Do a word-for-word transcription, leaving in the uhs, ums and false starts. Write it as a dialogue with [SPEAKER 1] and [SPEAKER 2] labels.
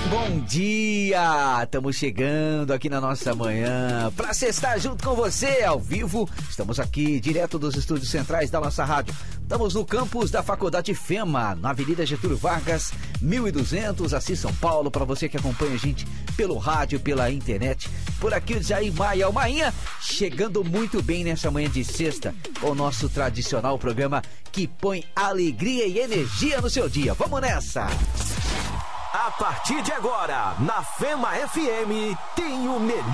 [SPEAKER 1] Bom dia! Estamos chegando aqui na nossa manhã para sextar junto com você ao vivo. Estamos aqui direto dos estúdios centrais da nossa rádio. Estamos no campus da Faculdade FEMA, na Avenida Getúlio Vargas, mil e duzentos, aqui São Paulo. Para você que acompanha a gente pelo rádio, pela internet. Por aqui o Jair Maia, o Mainha, chegando muito bem nessa manhã de sexta, com o nosso tradicional programa que põe alegria e energia no seu dia. Vamos nessa!
[SPEAKER 2] A partir de agora, na FEMA F M, tem o melhor